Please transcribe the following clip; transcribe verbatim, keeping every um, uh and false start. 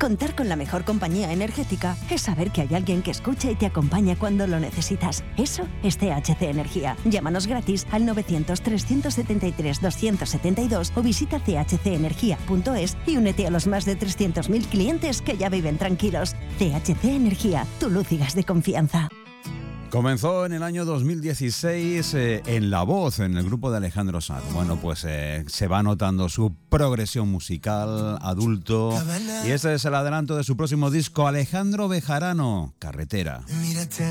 Contar con la mejor compañía energética es saber que hay alguien que escucha y te acompaña cuando lo necesitas. Eso es T H C Energía. Llámanos gratis al novecientos, trescientos setenta y tres, doscientos setenta y dos o visita c h c energía punto es y únete a los más de trescientos mil clientes que ya viven tranquilos. T H C Energía, tu luz y gas de confianza. Comenzó en el año dos mil dieciséis eh, en La Voz, en el grupo de Alejandro Sanz. Bueno, pues eh, se va notando su progresión musical, adulto. Y este es el adelanto de su próximo disco, Alejandro Bejarano, Carretera. Mírate